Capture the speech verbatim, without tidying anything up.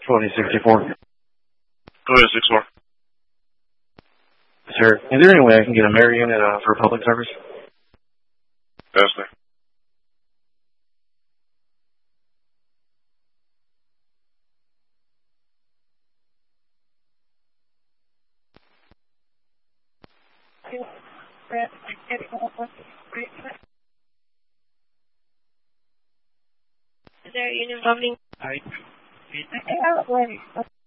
twenty sixty-four. Go ahead, six four. Sir, is there any way I can get a Mary unit uh, for public service? Yes, sir. Is there a unit involving? Hi.